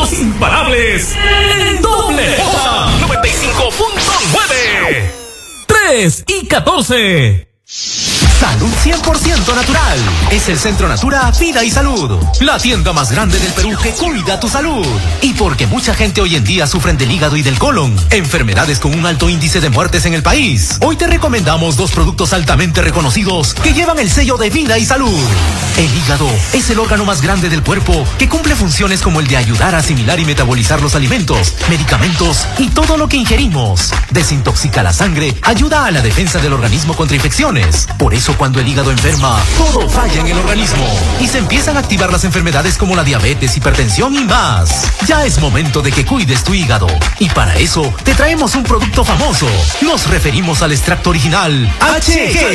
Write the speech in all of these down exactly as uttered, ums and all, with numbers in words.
Los imparables en doble J noventa y cinco punto nueve. tres y catorce. Salud cien por ciento natural. Es el Centro Natura Vida y Salud. La tienda más grande del Perú que cuida tu salud. Y porque mucha gente hoy en día sufren del hígado y del colon, enfermedades con un alto índice de muertes en el país, hoy te recomendamos dos productos altamente reconocidos que llevan el sello de Vida y Salud. El hígado es el órgano más grande del cuerpo que cumple funciones como el de ayudar a asimilar y metabolizar los alimentos, medicamentos y todo lo que ingerimos. Desintoxica la sangre, ayuda a la defensa del organismo contra infecciones. Por eso cuando el hígado enferma, todo falla en el organismo y se empiezan a activar las enfermedades como la diabetes, hipertensión y más. Ya es momento de que cuides tu hígado y para eso te traemos un producto famoso. Nos referimos al extracto original H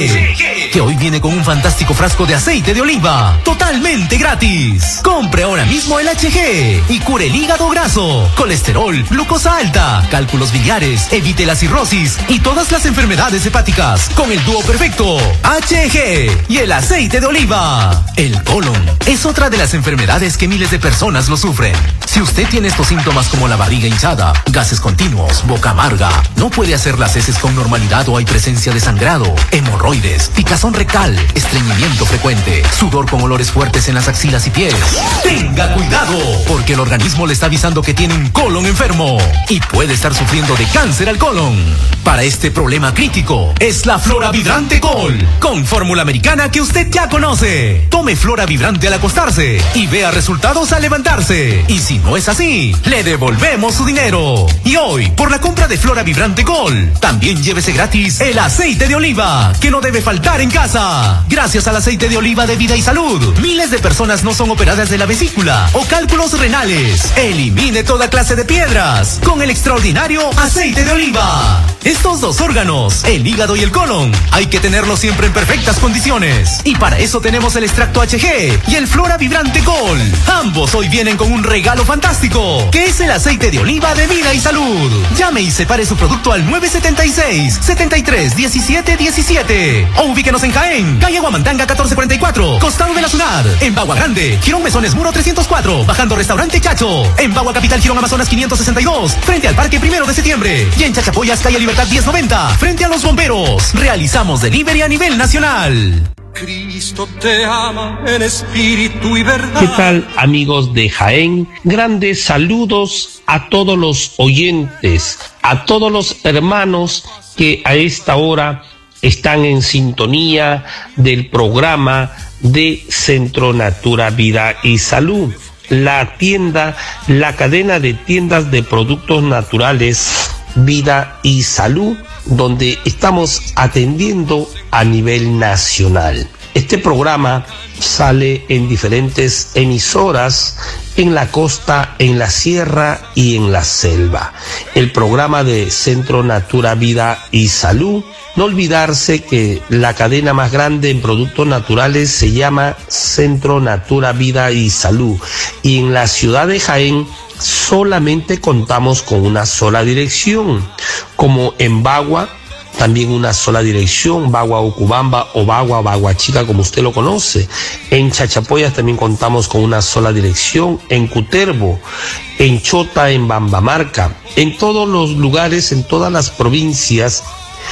G, que hoy viene con un fantástico frasco de aceite de oliva, totalmente gratis. Compre ahora mismo el H G y cure el hígado graso, colesterol, glucosa alta, cálculos biliares, evite la cirrosis y todas las enfermedades hepáticas con el dúo perfecto H G y el aceite de oliva. El colon es otra de las enfermedades que miles de personas lo sufren. Si usted tiene estos síntomas como la barriga hinchada, gases continuos, boca amarga, no puede hacer las heces con normalidad o hay presencia de sangrado, hemorroides, picazón rectal, estreñimiento frecuente, sudor con olores fuertes en las axilas y pies, tenga cuidado, porque el organismo le está avisando que tiene un colon enfermo y puede estar sufriendo de cáncer al colon. Para este problema crítico es la Flora Vibrante Col, con fórmula americana que usted ya conoce. Tome Flora Vibrante al acostarse y vea resultados al levantarse. Y si no es así, le devolvemos su dinero. Y hoy, por la compra de Flora Vibrante Col, también llévese gratis el aceite de oliva, que no debe faltar en casa. Gracias al aceite de oliva de Vida y Salud, miles de personas no son operadas de la vesícula o cálculos renales. Elimine toda clase de piedras con el extraordinario aceite de oliva. Estos dos órganos, el hígado y el colon, hay que tenerlos siempre en perfectas condiciones. Y para eso tenemos el extracto H G y el Flora Vibrante Col. Ambos hoy vienen con un regalo fantástico, que es el aceite de oliva de Vida y Salud. Llame y separe su producto al nueve siete seis, siete tres, uno siete uno siete. O ubíquenos en Jaén, calle Guamantanga catorce cuarenta y cuatro, costado de la Sunad. En Bagua Grande, Girón Mesones Muro trescientos cuatro, bajando Restaurante Chacho. En Bagua Capital, Girón Amazonas quinientos sesenta y dos, frente al Parque Primero de Septiembre. Y en Chachapoyas, calle Libertad diez noventa, frente a los bomberos. Realizamos delivery a nivel nacional. Cristo te ama en espíritu y verdad. ¿Qué tal, amigos de Jaén? Grandes saludos a todos los oyentes, a todos los hermanos que a esta hora están en sintonía del programa de Centro Natura Vida y Salud, la tienda, la cadena de tiendas de productos naturales Vida y Salud, donde estamos atendiendo a nivel nacional. Este programa sale en diferentes emisoras en la costa, en la sierra y en la selva. El programa de Centro Natura Vida y Salud. No olvidarse que la cadena más grande en productos naturales se llama Centro Natura Vida y Salud. Y en la ciudad de Jaén solamente contamos con una sola dirección, como en Bagua, también una sola dirección, Bagua Ucubamba o Bagua Bagua Chica, como usted lo conoce. En Chachapoyas también contamos con una sola dirección, en Cutervo, en Chota, en Bambamarca, en todos los lugares, en todas las provincias.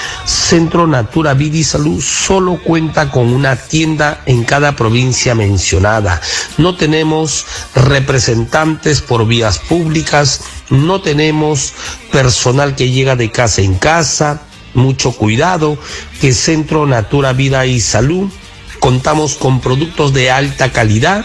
Centro Natura Vida y Salud solo cuenta con una tienda en cada provincia mencionada. No tenemos representantes por vías públicas, no tenemos personal que llega de casa en casa. Mucho cuidado, que Centro Natura Vida y Salud contamos con productos de alta calidad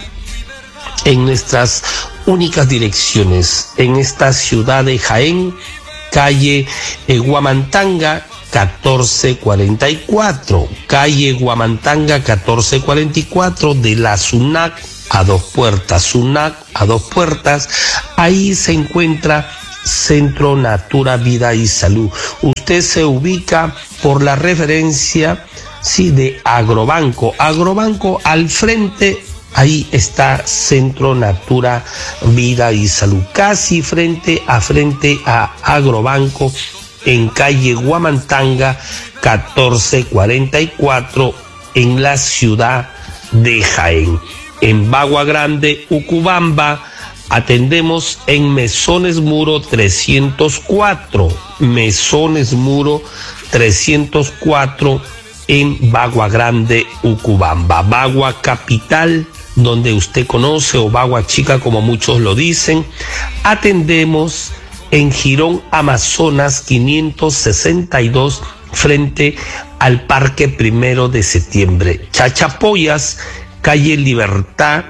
en nuestras únicas direcciones. En esta ciudad de Jaén, calle eh, Guamantanga catorce cuarenta y cuatro, calle Guamantanga catorce cuarenta y cuatro de la SUNAC a dos puertas, SUNAC a dos puertas, ahí se encuentra Centro Natura Vida y Salud. Usted se ubica por la referencia, sí, de Agrobanco, Agrobanco al frente. Ahí está Centro Natura Vida y Salud, casi frente a frente a Agrobanco, en calle Guamantanga catorce cuarenta y cuatro, en la ciudad de Jaén. En Bagua Grande, Ucubamba, Atendemos en Mesones Muro trescientos cuatro, Mesones Muro trescientos cuatro en Bagua Grande, Ucubamba, Bagua capital, donde usted conoce, o Bagua Chica como muchos lo dicen. Atendemos en Girón Amazonas quinientos sesenta y dos frente al Parque Primero de Septiembre. Chachapoyas, calle Libertad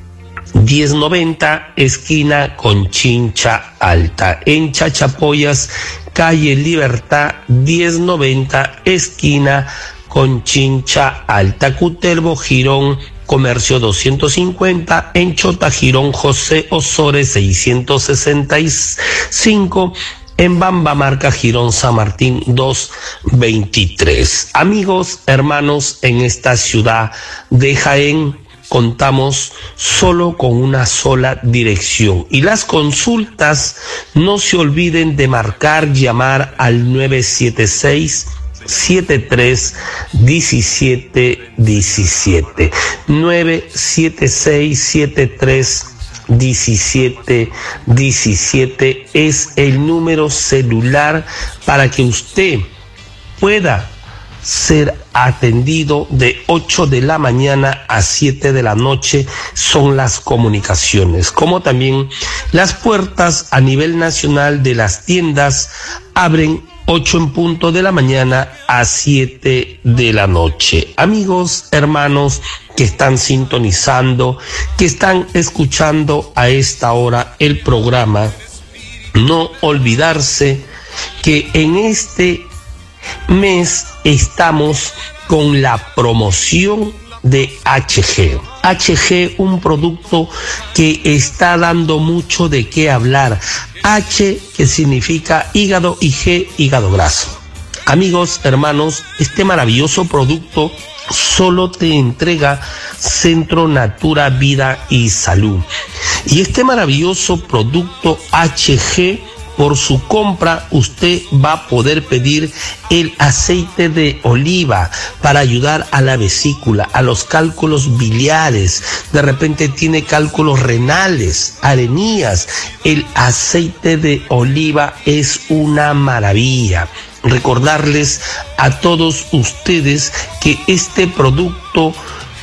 diez noventa, esquina con Chincha Alta. En Chachapoyas, calle Libertad diez noventa, esquina con Chincha Alta. Cutervo, Girón, Comercio doscientos cincuenta, en Chota, Girón, José Osores seiscientos sesenta y cinco, en Bambamarca, Girón, San Martín doscientos veintitrés. Amigos, hermanos, en esta ciudad de Jaén contamos solo con una sola dirección, y las consultas no se olviden de marcar, llamar al nueve siete seis, siete tres uno siete uno siete, nueve siete seis, siete tres uno siete uno siete es el número celular para que usted pueda ser atendido de ocho de la mañana a siete de la noche. Son las comunicaciones, como también las puertas a nivel nacional de las tiendas abren ocho en punto de la mañana a siete de la noche. Amigos, hermanos que están sintonizando, que están escuchando a esta hora el programa, no olvidarse que en este mes estamos con la promoción de H G. H G, un producto que está dando mucho de qué hablar. H, que significa hígado, y G, hígado graso. Amigos, hermanos, este maravilloso producto solo te entrega Centro Natura Vida y Salud. Y este maravilloso producto H G, por su compra usted va a poder pedir el aceite de oliva para ayudar a la vesícula, a los cálculos biliares. De repente tiene cálculos renales, arenías. El aceite de oliva es una maravilla. Recordarles a todos ustedes que este producto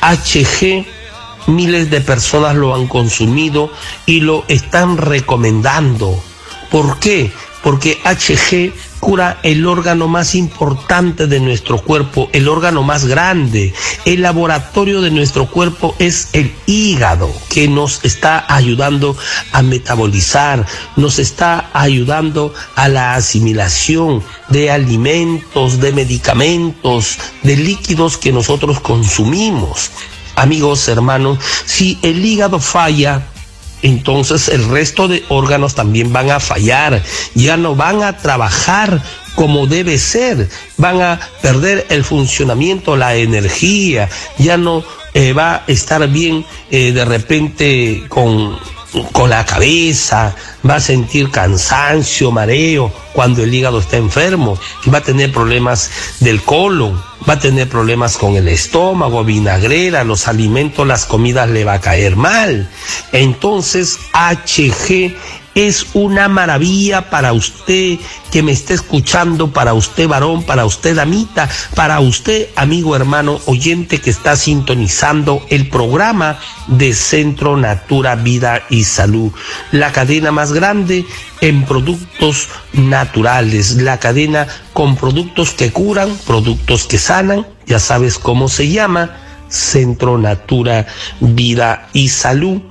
H G, miles de personas lo han consumido y lo están recomendando. ¿Por qué? Porque H G cura el órgano más importante de nuestro cuerpo, el órgano más grande. El laboratorio de nuestro cuerpo es el hígado, que nos está ayudando a metabolizar, nos está ayudando a la asimilación de alimentos, de medicamentos, de líquidos que nosotros consumimos. Amigos, hermanos, si el hígado falla, entonces el resto de órganos también van a fallar, ya no van a trabajar como debe ser, van a perder el funcionamiento, la energía, ya no eh, va a estar bien eh, de repente con, con la cabeza, va a sentir cansancio, mareo cuando el hígado está enfermo, va a tener problemas del colon, va a tener problemas con el estómago, vinagrera, los alimentos, las comidas le va a caer mal. Entonces H G es una maravilla para usted que me esté escuchando, para usted varón, para usted damita, para usted amigo, hermano, oyente que está sintonizando el programa de Centro Natura Vida y Salud, la cadena más grande en productos naturales, la cadena con productos que curan, productos que sanan. Ya sabes cómo se llama, Centro Natura Vida y Salud,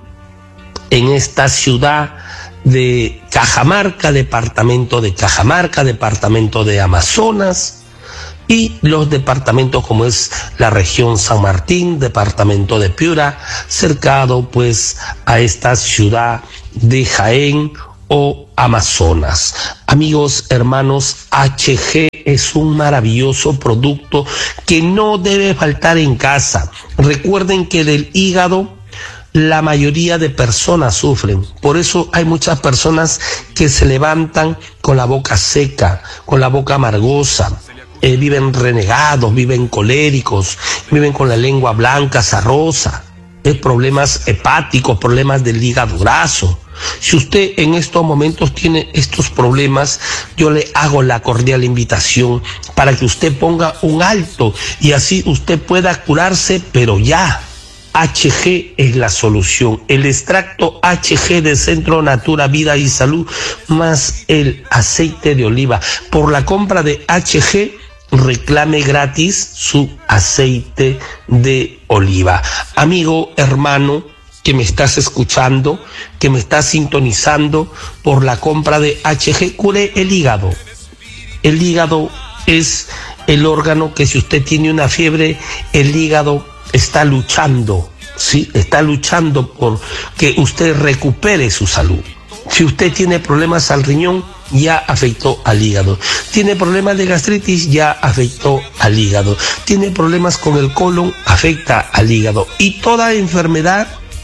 en esta ciudad de Cajamarca, departamento de Cajamarca, departamento de Amazonas, y los departamentos como es la región San Martín, departamento de Piura, cercado pues a esta ciudad de Jaén o Amazonas. Amigos, hermanos, H G es un maravilloso producto que no debe faltar en casa. Recuerden que del hígado la mayoría de personas sufren, por eso hay muchas personas que se levantan con la boca seca, con la boca amargosa, eh, viven renegados, viven coléricos, viven con la lengua blanca, sarrosa. es problemas hepáticos, problemas del hígado graso. Si usted en estos momentos tiene estos problemas, yo le hago la cordial invitación para que usted ponga un alto y así usted pueda curarse, pero ya. H G es la solución. El extracto H G de Centro Natura Vida y Salud más el aceite de oliva. Por la compra de H G, reclame gratis su aceite de oliva. Amigo, hermano, que me estás escuchando, que me estás sintonizando, por la compra de H G, cure el hígado. El hígado es el órgano que, si usted tiene una fiebre, el hígado está luchando, ¿sí? Está luchando por que usted recupere su salud. Si usted tiene problemas al riñón, ya afectó al hígado. Tiene problemas de gastritis, ya afectó al hígado. Tiene problemas con el colon, afecta al hígado. Y toda enfermedad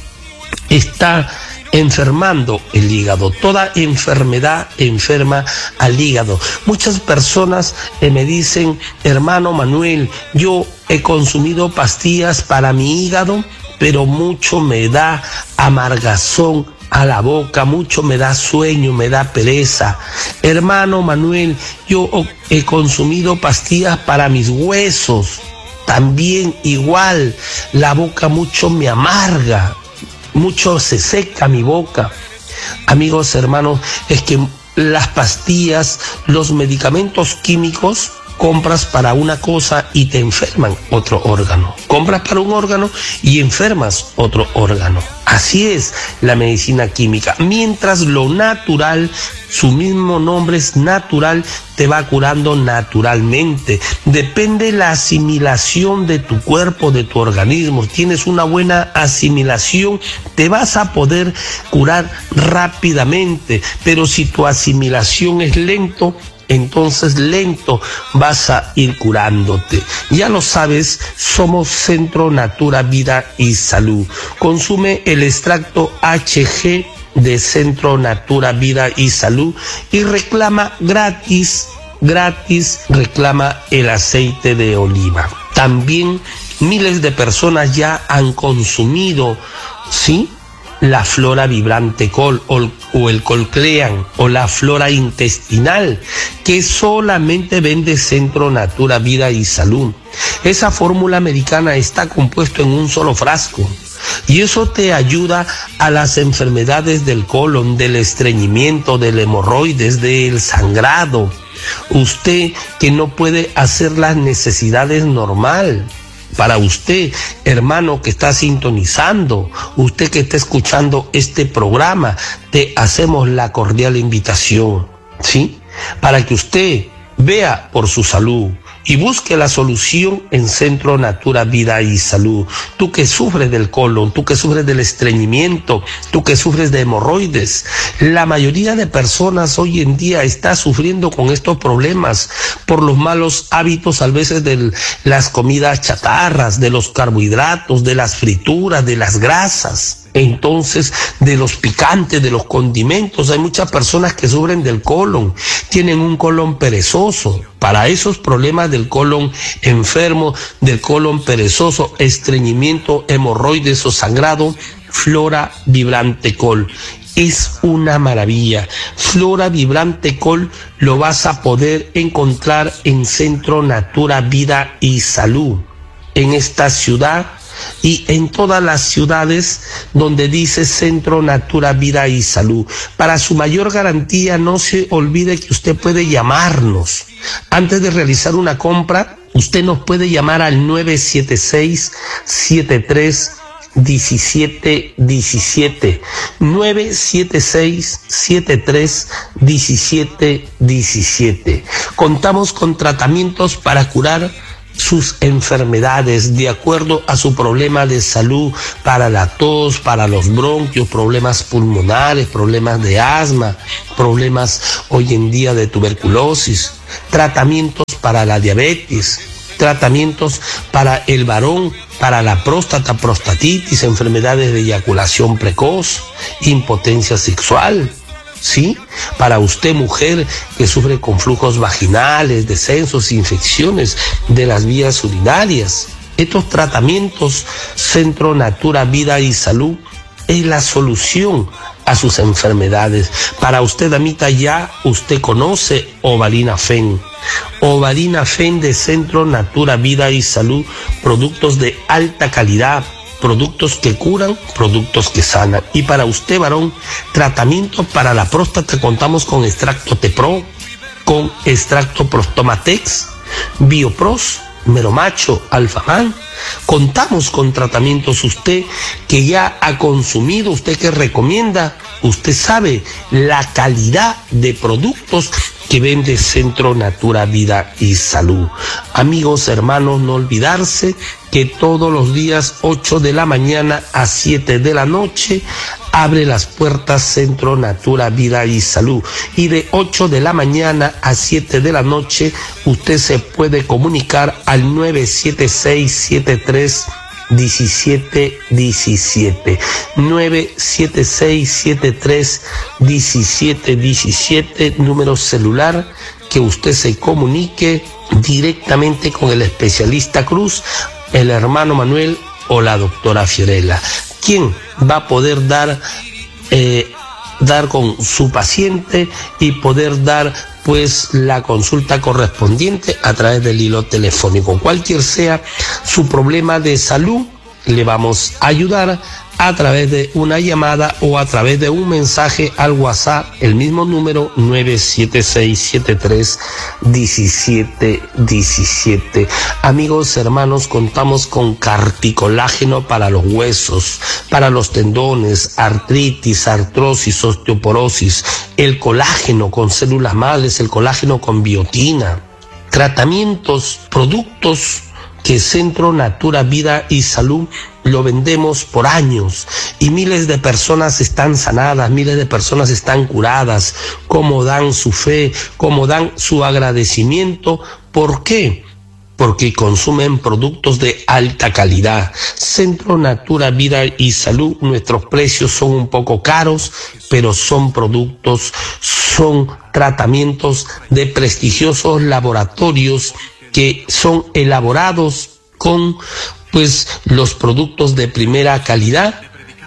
está enfermando el hígado. Toda enfermedad enferma al hígado. Muchas personas eh, me dicen, hermano Manuel, yo he consumido pastillas para mi hígado, pero mucho me da amargazón a la boca, mucho me da sueño, me da pereza. Hermano Manuel, yo he consumido pastillas para mis huesos, también igual, la boca mucho me amarga, mucho se seca mi boca. Amigos, hermanos, es que las pastillas, los medicamentos químicos, compras para una cosa y te enferman otro órgano. Compras para un órgano y enfermas otro órgano. Así es la medicina química. Mientras lo natural, su mismo nombre es natural, te va curando naturalmente. Depende la asimilación de tu cuerpo, de tu organismo. Tienes una buena asimilación, te vas a poder curar rápidamente. Pero si tu asimilación es lento, entonces lento vas a ir curándote. Ya lo sabes, somos Centro Natura Vida y Salud. Consume el extracto H G de Centro Natura Vida y Salud y reclama gratis, gratis, reclama el aceite de oliva. También miles de personas ya han consumido, ¿sí?, la flora vibrante col o, o el colclean o la flora intestinal, que solamente vende Centro Natura Vida y Salud. Esa fórmula americana está compuesto en un solo frasco y eso te ayuda a las enfermedades del colon, del estreñimiento, del hemorroides, del sangrado. Usted que no puede hacer las necesidades normal. Para usted, hermano, que está sintonizando, usted que está escuchando este programa, te hacemos la cordial invitación, ¿sí?, para que usted vea por su salud y busque la solución en Centro Natura Vida y Salud. Tú que sufres del colon, tú que sufres del estreñimiento, tú que sufres de hemorroides. La mayoría de personas hoy en día está sufriendo con estos problemas por los malos hábitos, a veces de las comidas chatarras, de los carbohidratos, de las frituras, de las grasas. Entonces, de los picantes, de los condimentos. Hay muchas personas que sufren del colon, tienen un colon perezoso. Para esos problemas del colon enfermo, del colon perezoso, estreñimiento, hemorroides o sangrado, Flora Vibrante Col es una maravilla. Flora Vibrante Col lo vas a poder encontrar en Centro Natura Vida y Salud, en esta ciudad y en todas las ciudades donde dice Centro Natura Vida y Salud. Para su mayor garantía, no se olvide que usted puede llamarnos. Antes de realizar una compra, usted nos puede llamar al nueve siete seis, siete tres diecisiete diecisiete, nueve siete seis, siete tres diecisiete diecisiete. Contamos con tratamientos para curar sus enfermedades de acuerdo a su problema de salud, para la tos, para los bronquios, problemas pulmonares, problemas de asma, problemas hoy en día de tuberculosis, tratamientos para la diabetes, tratamientos para el varón, para la próstata, prostatitis, enfermedades de eyaculación precoz, impotencia sexual. ¿Sí? Para usted, mujer, que sufre con flujos vaginales, descensos, infecciones de las vías urinarias. Estos tratamientos, Centro Natura Vida y Salud, es la solución a sus enfermedades. Para usted, amita, ya usted conoce Ovalina Fen. Ovalina Fen de Centro Natura Vida y Salud, productos de alta calidad, productos que curan, productos que sanan. Y para usted, varón, tratamiento para la próstata, contamos con extracto Tepro, con extracto Prostomatex, Biopros, Meromacho, Alfaman. Contamos con tratamientos, usted que ya ha consumido, usted que recomienda, usted sabe la calidad de productos que vende Centro Natura Vida y Salud. Amigos, hermanos, no olvidarse que todos los días ocho de la mañana a siete de la noche abre las puertas Centro Natura Vida y Salud, y de ocho de la mañana a siete de la noche usted se puede comunicar al nueve siete seis siete tres diecisiete diecisiete, nueve siete seis siete tres diecisiete diecisiete, número celular, que usted se comunique directamente con el especialista Cruz, el hermano Manuel o la doctora Fiorella, quien va a poder dar eh, dar con su paciente y poder dar pues la consulta correspondiente a través del hilo telefónico. Cualquier sea su problema de salud, le vamos a ayudar a través de una llamada o a través de un mensaje al WhatsApp, el mismo número nueve siete seis siete tres diecisiete diecisiete. Amigos, hermanos, contamos con carticolágeno para los huesos, para los tendones, artritis, artrosis, osteoporosis, el colágeno con células madres, el colágeno con biotina, tratamientos, productos que Centro Natura Vida y Salud lo vendemos por años y miles de personas están sanadas, miles de personas están curadas, como dan su fe, como dan su agradecimiento. ¿Por qué? Porque consumen productos de alta calidad. Centro Natura Vida y Salud, nuestros precios son un poco caros, pero son productos, son tratamientos de prestigiosos laboratorios que son elaborados con pues los productos de primera calidad,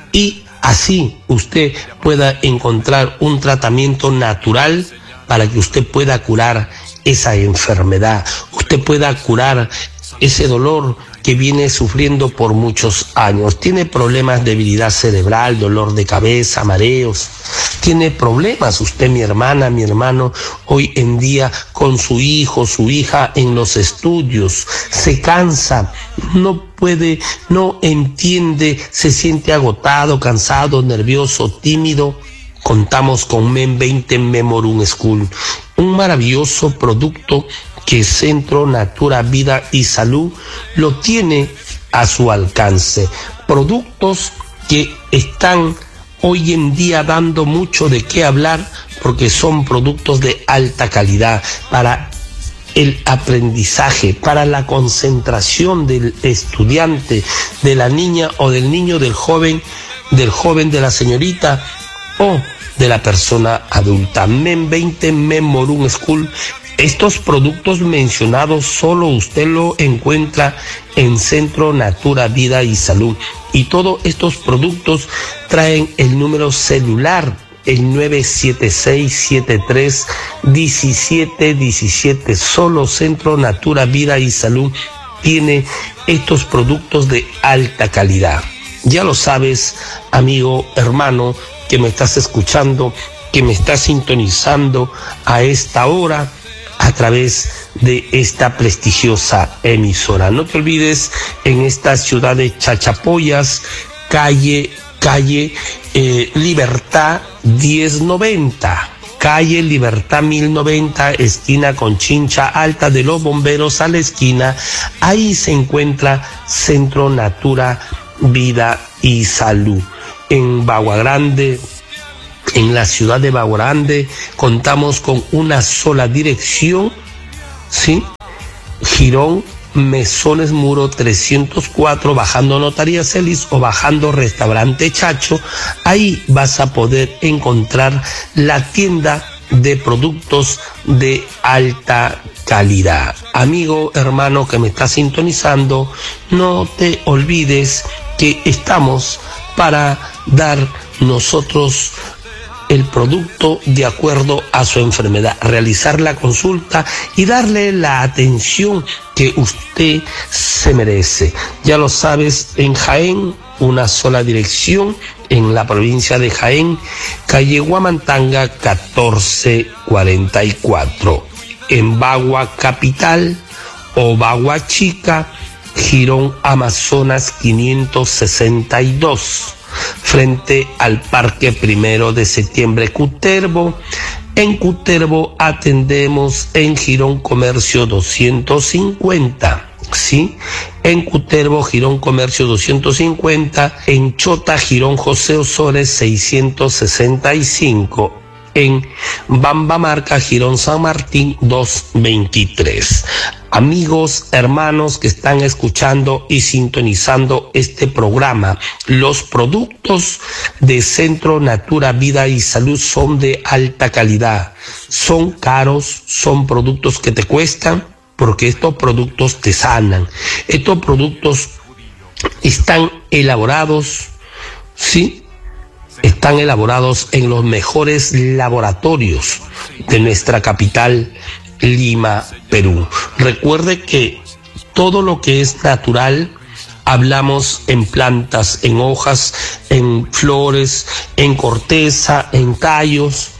y así usted pueda encontrar un tratamiento natural para que usted pueda curar esa enfermedad, usted pueda curar ese dolor que viene sufriendo por muchos años. Tiene problemas de debilidad cerebral, dolor de cabeza, mareos. Tiene problemas usted, mi hermana, mi hermano, hoy en día con su hijo, su hija en los estudios. Se cansa, no puede, no entiende, se siente agotado, cansado, nervioso, tímido. Contamos con Men veinte Memorum School, un maravilloso producto que Centro Natura Vida y Salud lo tiene a su alcance. Productos que están hoy en día dando mucho de qué hablar porque son productos de alta calidad para el aprendizaje, para la concentración del estudiante, de la niña o del niño, del joven, del joven, de la señorita o de la persona adulta. Men veinte Memorum School. Estos productos mencionados solo usted lo encuentra en Centro Natura Vida y Salud. Y todos estos productos traen el número celular, el nueve siete seis siete tres diecisiete diecisiete. Solo Centro Natura Vida y Salud tiene estos productos de alta calidad. Ya lo sabes, amigo, hermano, que me estás escuchando, que me estás sintonizando a esta hora a través de esta prestigiosa emisora. No te olvides, en esta ciudad de Chachapoyas, calle, calle eh, Libertad diez noventa, calle Libertad mil noventa, esquina con Chincha Alta de los Bomberos a la esquina. Ahí se encuentra Centro Natura Vida y Salud. En Bagua Grande, en la ciudad de Bagua Grande, contamos con una sola dirección, ¿sí? Girón Mesones Muro trescientos cuatro, bajando Notaría Celis o bajando Restaurante Chacho. Ahí vas a poder encontrar la tienda de productos de alta calidad. Amigo, hermano que me está sintonizando, no te olvides que estamos para dar nosotros el producto de acuerdo a su enfermedad, realizar la consulta y darle la atención que usted se merece. Ya lo sabes, en Jaén, una sola dirección, en la provincia de Jaén, calle Huamantanga catorce cuarenta y cuatro. En Bagua Capital o Bagua Chica, Jirón Amazonas quinientos sesenta y dos. Frente al Parque Primero de Septiembre, Cutervo. En Cutervo atendemos en Jirón Comercio doscientos cincuenta, ¿sí? En Cutervo, Jirón Comercio doscientos cincuenta. En Chota, Jirón José Osores seiscientos sesenta y cinco. En Bambamarca, Jirón San Martín doscientos veintitrés. Amigos, hermanos que están escuchando y sintonizando este programa, los productos de Centro Natura Vida y Salud son de alta calidad, son caros, son productos que te cuestan, porque estos productos te sanan. Estos productos están elaborados, ¿sí? Están elaborados en los mejores laboratorios de nuestra capital, Lima, Perú. Recuerde que todo lo que es natural, hablamos en plantas, en hojas, en flores, en corteza, en tallos,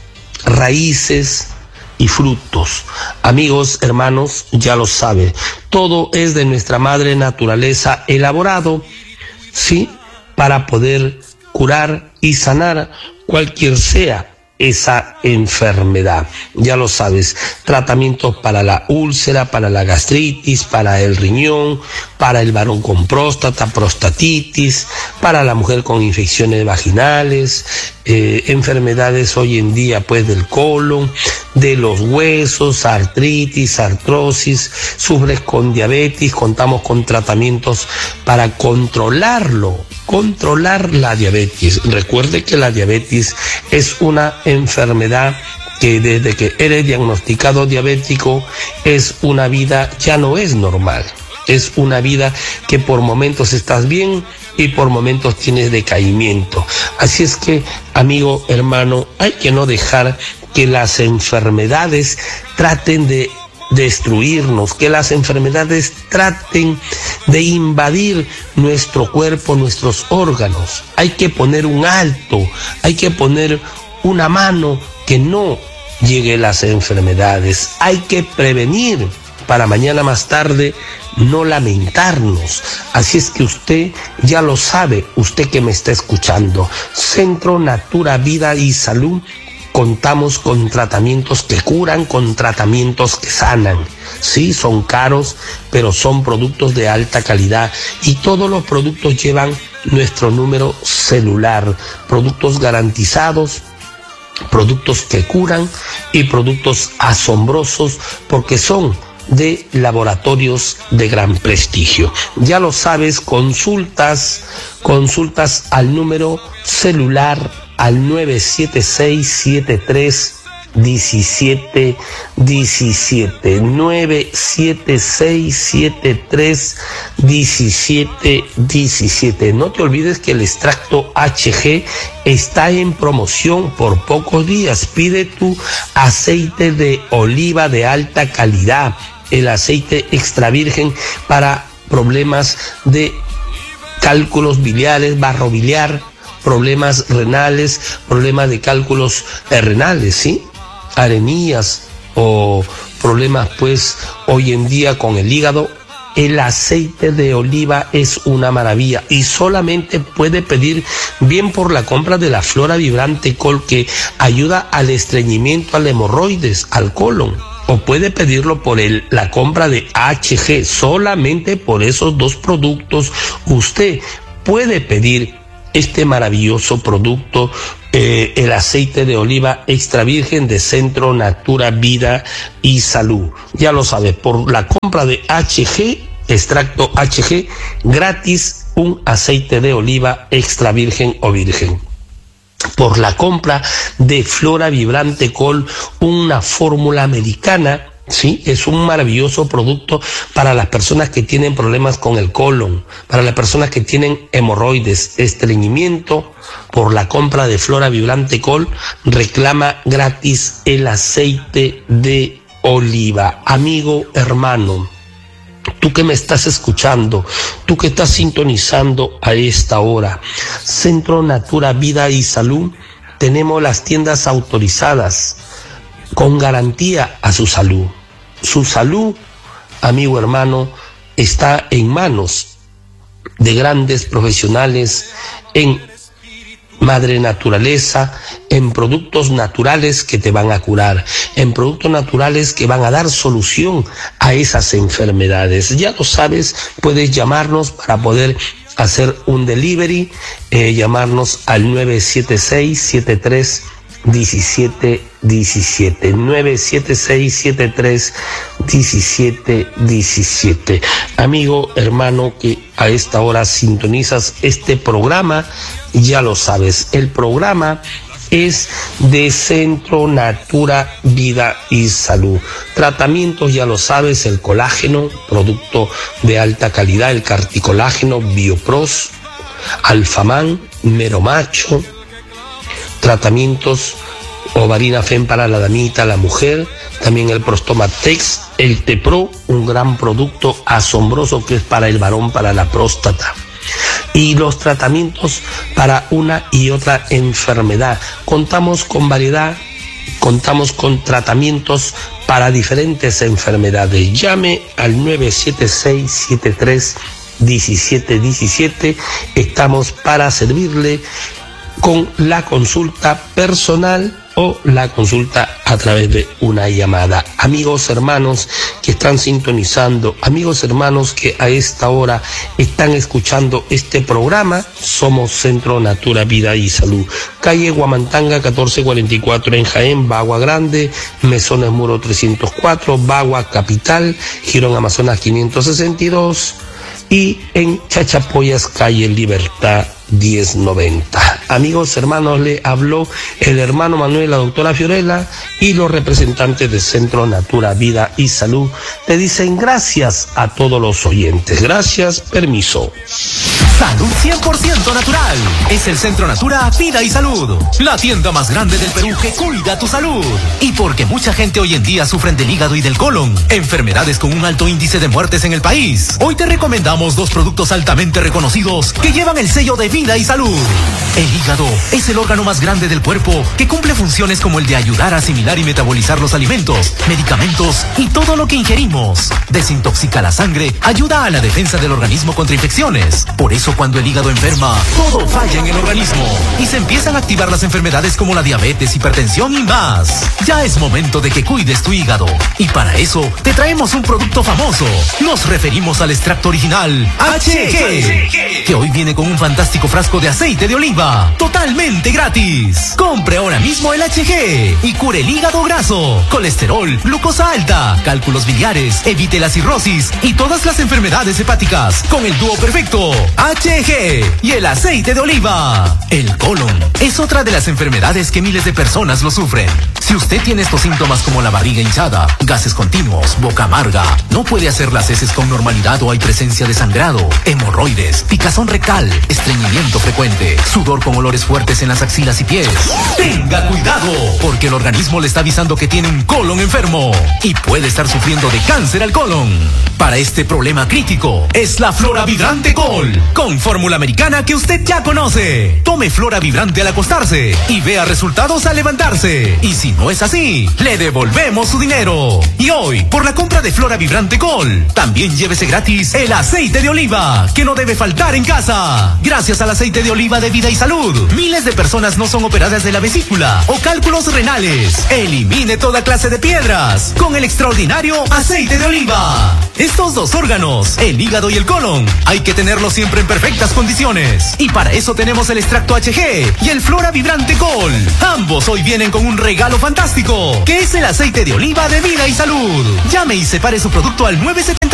raíces y frutos. Amigos, hermanos, ya lo sabe, todo es de nuestra madre naturaleza elaborado, ¿sí? Para poder curar y sanar cualquier sea esa enfermedad. Ya lo sabes, tratamientos para la úlcera, para la gastritis, para el riñón, para el varón con próstata, prostatitis, para la mujer con infecciones vaginales, eh, enfermedades hoy en día pues del colon, de los huesos, artritis, artrosis, sufres con diabetes, contamos con tratamientos para controlarlo, controlar la diabetes. Recuerde que la diabetes es una enfermedad que desde que eres diagnosticado diabético es una vida, ya no es normal. Es una vida que por momentos estás bien y por momentos tienes decaimiento. Así es que, amigo, hermano, hay que no dejar que las enfermedades traten de destruirnos, que las enfermedades traten de invadir nuestro cuerpo, nuestros órganos. Hay que poner un alto, hay que poner una mano que no llegue las enfermedades. Hay que prevenir para mañana más tarde no lamentarnos. Así es que usted ya lo sabe, usted que me está escuchando. Centro Natura Vida y Salud, contamos con tratamientos que curan, con tratamientos que sanan. Sí, son caros, pero son productos de alta calidad y todos los productos llevan nuestro número celular, productos garantizados, productos que curan y productos asombrosos porque son de laboratorios de gran prestigio. Ya lo sabes, consultas, consultas al número celular al nueve siete seis siete tres diecisiete diecisiete, nueve siete seis siete tres diecisiete diecisiete. No te olvides que el extracto H G está en promoción por pocos días. Pide tu aceite de oliva de alta calidad, el aceite extra virgen para problemas de cálculos biliares, barro biliar, problemas renales, problemas de cálculos renales, ¿sí? Arenías o problemas pues hoy en día con el hígado. El aceite de oliva es una maravilla y solamente puede pedir bien por la compra de la Flora Vibrante Col, que ayuda al estreñimiento, al hemorroides, al colon, o puede pedirlo por el, la compra de H G. Solamente por esos dos productos usted puede pedir este maravilloso producto, eh, el aceite de oliva extra virgen de Centro Natura Vida y Salud. Ya lo sabe, por la compra de H G, extracto H G, gratis un aceite de oliva extra virgen o virgen. Por la compra de Flora Vibrante Col, una fórmula americana Sí, es un maravilloso producto para las personas que tienen problemas con el colon, para las personas que tienen hemorroides, estreñimiento. Por la compra de Flora Vibrante Col, reclama gratis el aceite de oliva. Amigo, hermano, tú que me estás escuchando, tú que estás sintonizando a esta hora, Centro Natura Vida y Salud, tenemos las tiendas autorizadas con garantía a su salud. Su salud, amigo hermano, está en manos de grandes profesionales en madre naturaleza, en productos naturales que te van a curar, en productos naturales que van a dar solución a esas enfermedades. Ya lo sabes, puedes llamarnos para poder hacer un delivery, eh, llamarnos al nueve siete seis, siete tres diecisiete diecisiete, nueve siete seis, siete tres diecisiete diecisiete. Amigo, hermano, que a esta hora sintonizas este programa, ya lo sabes, el programa es de Centro Natura Vida y Salud. Tratamientos, ya lo sabes, el colágeno, producto de alta calidad, el carticolágeno, Biopros, Alfaman, Meromacho, tratamientos Ovarina Fem para la damita, la mujer, también el Prostomatex, el Tepro, un gran producto asombroso que es para el varón, para la próstata. Y los tratamientos para una y otra enfermedad. Contamos con variedad, contamos con tratamientos para diferentes enfermedades. Llame al nueve siete seis, siete tres diecisiete diecisiete. Estamos para servirle con la consulta personal o la consulta a través de una llamada. Amigos, hermanos que están sintonizando, amigos, hermanos que a esta hora están escuchando este programa, somos Centro Natura Vida y Salud. Calle Huamantanga catorce cuarenta y cuatro en Jaén, Bagua Grande, Mesones Muro trescientos cuatro, Bagua Capital, Girón Amazonas quinientos sesenta y dos y en Chachapoyas, calle Libertad diez noventa. Amigos, hermanos, le habló el hermano Manuel, la doctora Fiorella, y los representantes del Centro Natura Vida y Salud te dicen gracias a todos los oyentes. Gracias, permiso. Salud cien por ciento natural. Es el Centro Natura Vida y Salud, la tienda más grande del Perú que cuida tu salud. Y porque mucha gente hoy en día sufren del hígado y del colon, enfermedades con un alto índice de muertes en el país, hoy te recomendamos dos productos altamente reconocidos que llevan el sello de Vida y Salud. El hígado es el órgano más grande del cuerpo que cumple funciones como el de ayudar a asimilar y metabolizar los alimentos, medicamentos y todo lo que ingerimos. Desintoxica la sangre, ayuda a la defensa del organismo contra infecciones. Por eso cuando el hígado enferma, todo falla en el organismo y se empiezan a activar las enfermedades como la diabetes, hipertensión y más. Ya es momento de que cuides tu hígado y para eso te traemos un producto famoso. Nos referimos al extracto original H G, que hoy viene con un fantástico frasco de aceite de oliva, totalmente gratis. Compre ahora mismo el H G y cure el hígado graso, colesterol, glucosa alta, cálculos biliares, evite la cirrosis y todas las enfermedades hepáticas con el dúo perfecto H G y el aceite de oliva. El colon es otra de las enfermedades que miles de personas lo sufren. Si usted tiene estos síntomas como la barriga hinchada, gases continuos, boca amarga, no puede hacer las heces con normalidad o hay presencia de sangrado, hemorroides, picazón rectal, estreñimiento frecuente, sudor con olores fuertes en las axilas y pies, tenga cuidado, porque el organismo le está avisando que tiene un colon enfermo y puede estar sufriendo de cáncer al colon. Para este problema crítico es la Flora Vibrante Col, con fórmula americana que usted ya conoce. Tome Flora Vibrante al acostarse y vea resultados al levantarse. Y si no es así, le devolvemos su dinero. Y hoy, por la compra de Flora Vibrante Col, también llévese gratis el aceite de oliva, que no debe faltar en casa. Gracias al aceite de oliva de Vida y Salud, miles de personas no son operadas de la vesícula o cálculos renales. Elimine toda clase de piedras con el extraordinario aceite de oliva. Estos dos órganos, el hígado y el colon, hay que tenerlos siempre en perfectas condiciones. Y para eso tenemos el extracto H G y el Flora Vibrante Col. Ambos hoy vienen con un regalo fantástico, que es el aceite de oliva de Vida y Salud. Llame y separe su producto al nueve siete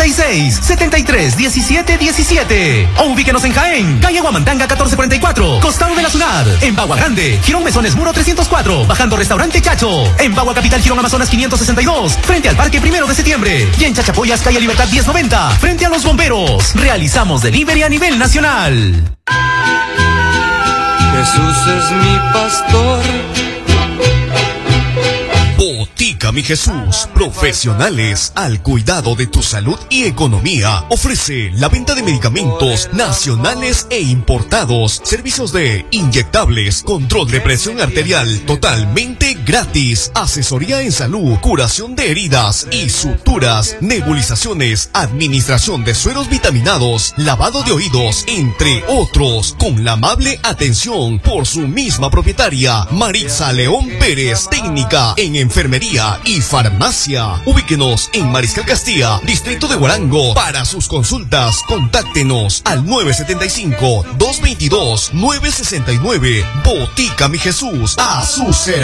y seis, setenta y tres, diecisiete, diecisiete. O ubíquenos en Jaén, calle Guamantanga catorce cuarenta y cuatro, costado de la ciudad. En Bagua Grande, Girón Mesones Muro trescientos cuatro, bajando Restaurante Chacho. En Bagua Capital, Girón Amazonas quinientos sesenta y dos, frente al Parque Primero de Septiembre. Y en Chachapoyas, calle Libertad diez noventa, frente a los bomberos. Realizamos delivery a nivel nacional. Jesús es mi pastor. Botica Mi Jesús, profesionales al cuidado de tu salud y economía. Ofrece la venta de medicamentos nacionales e importados, servicios de inyectables, control de presión arterial totalmente gratis, asesoría en salud, curación de heridas y suturas, nebulizaciones, administración de sueros vitaminados, lavado de oídos, entre otros, con la amable atención por su misma propietaria, Maritza León Pérez, técnica en enfermería y farmacia. Ubíquenos en Mariscal Castilla, distrito de Huarango. Para sus consultas, contáctenos al nueve siete cinco, dos dos dos, nueve seis nueve. Botica Mi Jesús, a su servicio.